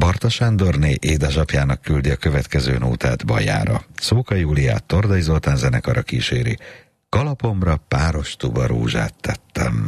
Barta Sándorné édesapjának küldi a következő nótát Bajára. Szóka Júliát Tordai Zoltán zenekara kíséri. Kalapomra páros tuba rózsát tettem.